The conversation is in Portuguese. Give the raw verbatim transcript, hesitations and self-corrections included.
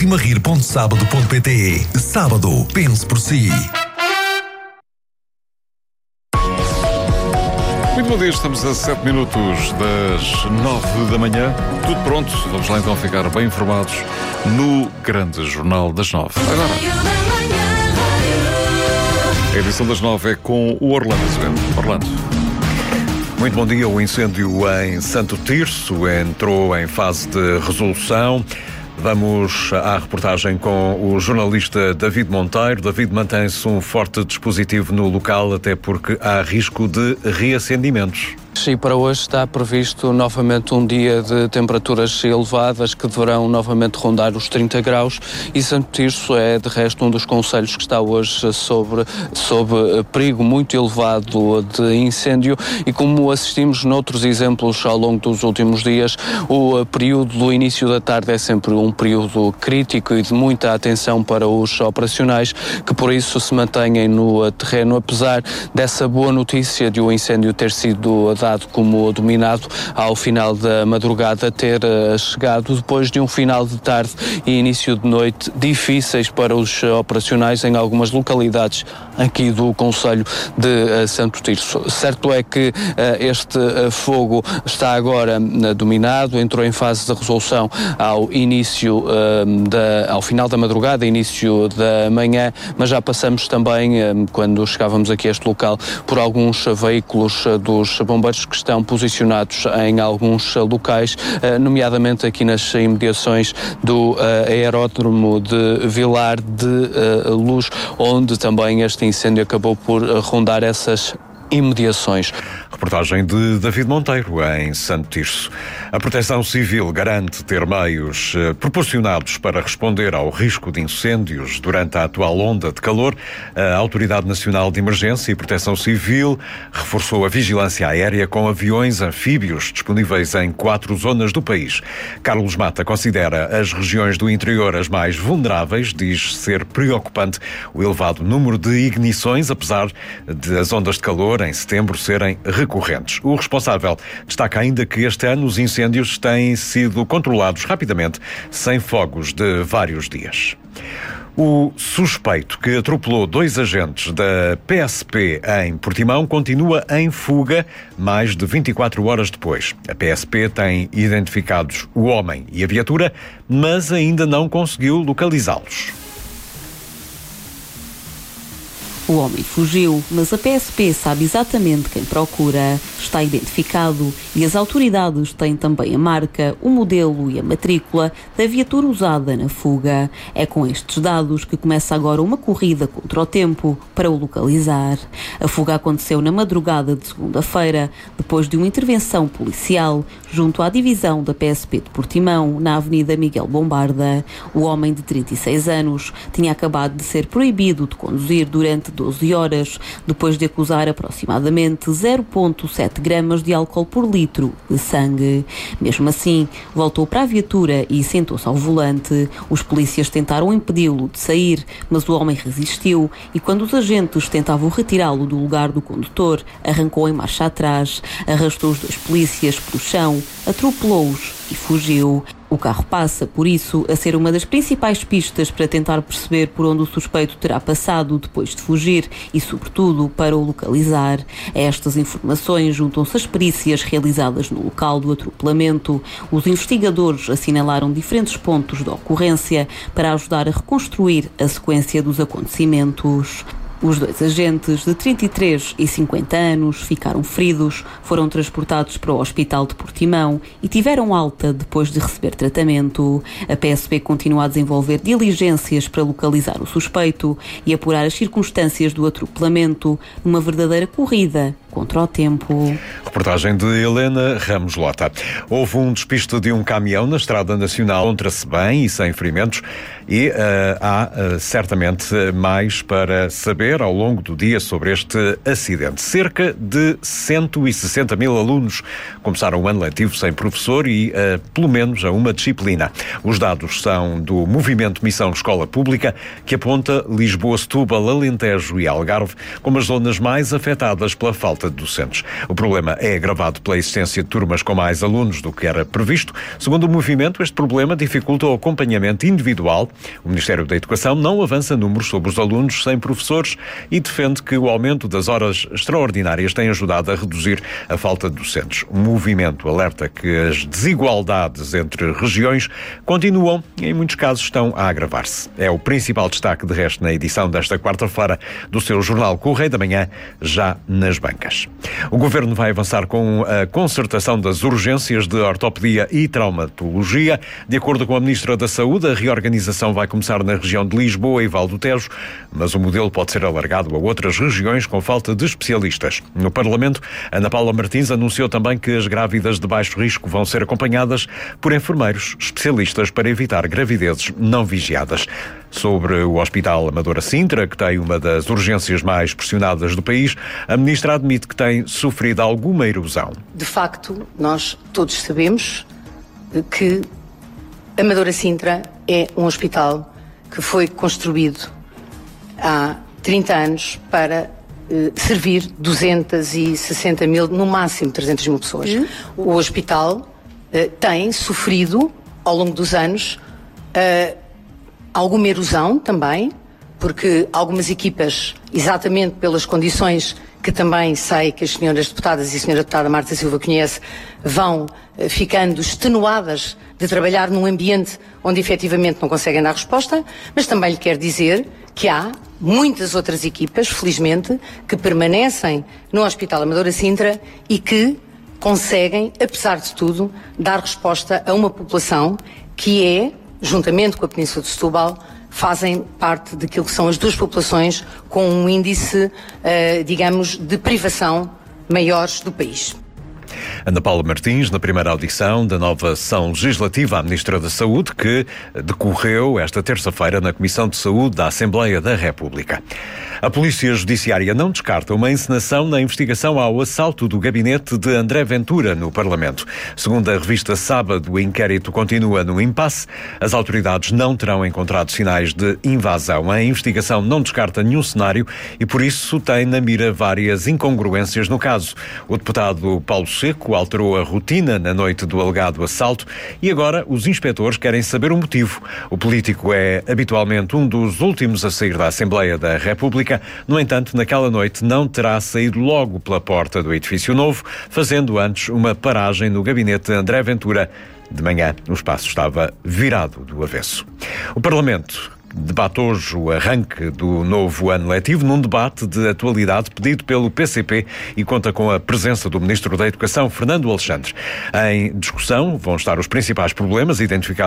rimarir ponto sábado ponto pt. Sábado, pense por si. Muito bom dia, estamos a sete minutos das nove da manhã. Tudo pronto, vamos lá então ficar bem informados no grande Jornal das nove. Agora, a edição das nove é com o Orlando Azevedo. Orlando. Muito bom dia. O incêndio em Santo Tirso entrou em fase de resolução. Vamos à reportagem com o jornalista David Monteiro. David, mantém-se um forte dispositivo no local, até porque há risco de reacendimentos. E para hoje está previsto novamente um dia de temperaturas elevadas que deverão novamente rondar os trinta graus, e Santo Tirso é de resto um dos concelhos que está hoje sobre, sob perigo muito elevado de incêndio, e como assistimos noutros exemplos ao longo dos últimos dias, o período do início da tarde é sempre um período crítico e de muita atenção para os operacionais, que por isso se mantêm no terreno, apesar dessa boa notícia de o incêndio ter sido dado como dominado ao final da madrugada, ter uh, chegado depois de um final de tarde e início de noite difíceis para os uh, operacionais em algumas localidades aqui do concelho de uh, Santo Tirso. Certo é que uh, este uh, fogo está agora uh, dominado, entrou em fase de resolução ao início uh, da, ao final da madrugada, início da manhã, mas já passamos também, uh, quando chegávamos aqui a este local, por alguns uh, veículos uh, dos bombeiros que estão posicionados em alguns locais, nomeadamente aqui nas imediações do aeródromo de Vilar de Luz, onde também este incêndio acabou por rondar essas imediações. Reportagem de David Monteiro, em Santo Tirso. A Proteção Civil garante ter meios eh, proporcionados para responder ao risco de incêndios durante a atual onda de calor. A Autoridade Nacional de Emergência e Proteção Civil reforçou a vigilância aérea com aviões anfíbios disponíveis em quatro zonas do país. Carlos Mata considera as regiões do interior as mais vulneráveis, diz ser preocupante o elevado número de ignições, apesar de as ondas de calor em setembro serem recorrentes. O responsável destaca ainda que este ano os incêndios têm sido controlados rapidamente, sem fogos de vários dias. O suspeito que atropelou dois agentes da P S P em Portimão continua em fuga mais de vinte e quatro horas depois. A P S P tem identificados o homem e a viatura, mas ainda não conseguiu localizá-los. O homem fugiu, mas a P S P sabe exatamente quem procura. Está identificado e as autoridades têm também a marca, o modelo e a matrícula da viatura usada na fuga. É com estes dados que começa agora uma corrida contra o tempo para o localizar. A fuga aconteceu na madrugada de segunda-feira, depois de uma intervenção policial junto à divisão da P S P de Portimão, na Avenida Miguel Bombarda. O homem de trinta e seis anos tinha acabado de ser proibido de conduzir durante doze horas, depois de acusar aproximadamente zero vírgula sete gramas de álcool por litro de sangue. Mesmo assim, voltou para a viatura e sentou-se ao volante. Os polícias tentaram impedi-lo de sair, mas o homem resistiu e, quando os agentes tentavam retirá-lo do lugar do condutor, arrancou em marcha atrás, arrastou os dois polícias pelo chão, atropelou-os e fugiu. O carro passa, por isso, a ser uma das principais pistas para tentar perceber por onde o suspeito terá passado depois de fugir e, sobretudo, para o localizar. A estas informações juntam-se as perícias realizadas no local do atropelamento. Os investigadores assinalaram diferentes pontos da ocorrência para ajudar a reconstruir a sequência dos acontecimentos. Os dois agentes, de trinta e três e cinquenta anos, ficaram feridos, foram transportados para o Hospital de Portimão e tiveram alta depois de receber tratamento. A P S P continua a desenvolver diligências para localizar o suspeito e apurar as circunstâncias do atropelamento numa verdadeira corrida contra o tempo. Reportagem de Helena Ramos Lota. Houve um despiste de um caminhão na Estrada Nacional, encontra-se bem e sem ferimentos, e uh, há uh, certamente mais para saber ao longo do dia sobre este acidente. Cerca de cento e sessenta mil alunos começaram o ano letivo sem professor e uh, pelo menos a uma disciplina. Os dados são do Movimento Missão Escola Pública, que aponta Lisboa, Setúbal, Alentejo e Algarve como as zonas mais afetadas pela falta falta de docentes. O problema é agravado pela existência de turmas com mais alunos do que era previsto. Segundo o movimento, este problema dificulta o acompanhamento individual. O Ministério da Educação não avança números sobre os alunos sem professores e defende que o aumento das horas extraordinárias tem ajudado a reduzir a falta de docentes. O movimento alerta que as desigualdades entre regiões continuam e, em muitos casos, estão a agravar-se. É o principal destaque, de resto, na edição desta quarta-feira do seu jornal Correio da Manhã, já nas bancas. O Governo vai avançar com a concertação das urgências de ortopedia e traumatologia. De acordo com a Ministra da Saúde, a reorganização vai começar na região de Lisboa e Val do Tejo, mas o modelo pode ser alargado a outras regiões com falta de especialistas. No Parlamento, Ana Paula Martins anunciou também que as grávidas de baixo risco vão ser acompanhadas por enfermeiros especialistas para evitar gravidezes não vigiadas. Sobre o Hospital Amadora Sintra, que tem uma das urgências mais pressionadas do país, a Ministra admite que tem sofrido alguma erosão. De facto, nós todos sabemos que Amadora Sintra é um hospital que foi construído há trinta anos para eh, servir duzentas e sessenta mil, no máximo trezentas mil pessoas. Uhum. O hospital eh, tem sofrido, ao longo dos anos, eh, alguma erosão também, porque algumas equipas, exatamente pelas condições que também sei que as senhoras deputadas e a senhora deputada Marta Silva conhece, vão eh, ficando extenuadas de trabalhar num ambiente onde efetivamente não conseguem dar resposta, mas também lhe quero dizer que há muitas outras equipas, felizmente, que permanecem no Hospital Amadora Sintra e que conseguem, apesar de tudo, dar resposta a uma população que é, juntamente com a Península de Setúbal, fazem parte daquilo que são as duas populações com um índice, uh, digamos, de privação maiores do país. Ana Paula Martins, na primeira audição da nova sessão legislativa à Ministra da Saúde, que decorreu esta terça-feira na Comissão de Saúde da Assembleia da República. A Polícia Judiciária não descarta uma encenação na investigação ao assalto do gabinete de André Ventura no Parlamento. Segundo a revista Sábado, o inquérito continua no impasse. As autoridades não terão encontrado sinais de invasão. A investigação não descarta nenhum cenário e, por isso, tem na mira várias incongruências no caso. O deputado Paulo Seco alterou a rotina na noite do alegado assalto e agora os inspectores querem saber o motivo. O político é habitualmente um dos últimos a sair da Assembleia da República. No entanto, naquela noite não terá saído logo pela porta do edifício novo, fazendo antes uma paragem no gabinete de André Ventura. De manhã, o espaço estava virado do avesso. O Parlamento debate hoje o arranque do novo ano letivo num debate de atualidade pedido pelo P C P e conta com a presença do Ministro da Educação, Fernando Alexandre. Em discussão vão estar os principais problemas identificados